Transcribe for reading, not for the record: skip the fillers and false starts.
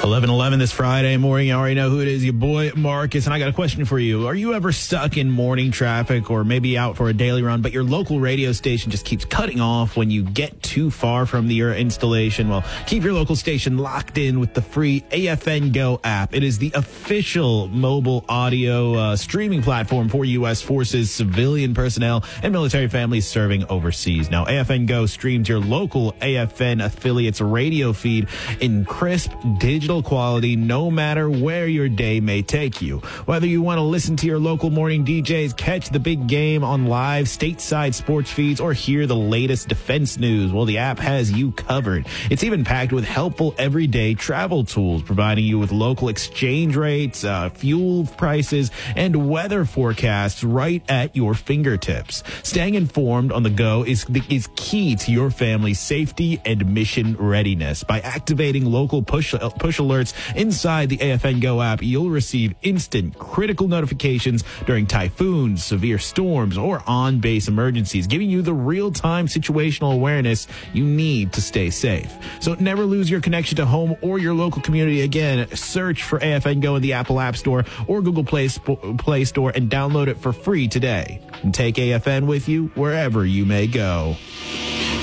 11:11 this Friday morning. You already know who it is, your boy Marcus, and I got a question for you. Are you ever stuck in morning traffic or maybe out for a daily run, but your local radio station just keeps cutting off when you get too far from your installation? Well, keep your local station locked in with the free AFN Go app. It is the official mobile audio streaming platform for U.S. forces, civilian personnel, and military families serving overseas. Now, AFN Go streams your local AFN affiliates radio feed in crisp digital quality, no matter where your day may take you. Whether you want to listen to your local morning DJs, catch the big game on live stateside sports feeds, or hear the latest defense news, well, the app has you covered. It's even packed with helpful everyday travel tools, providing you with local exchange rates, fuel prices, and weather forecasts right at your fingertips. Staying informed on the go is key to your family's safety and mission readiness. By activating local push alerts inside the AFN Go app, you'll receive instant critical notifications during typhoons, severe storms, or on-base emergencies, giving you the real-time situational awareness you need to stay safe. So never lose your connection to home or your local community again. Search for AFN Go in the Apple App Store or Google Play Store and download it for free today. And take AFN with you wherever you may go.